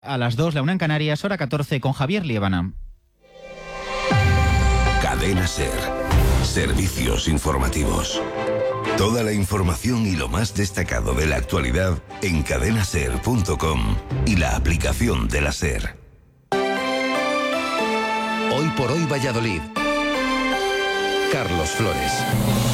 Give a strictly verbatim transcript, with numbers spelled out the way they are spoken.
A las dos, la una en Canarias, hora catorce, con Javier Liébana. Cadena SER. Servicios informativos. Toda la información y lo más destacado de la actualidad en cadena ser punto com y la aplicación de la SER. Hoy por hoy Valladolid. Carlos Flores.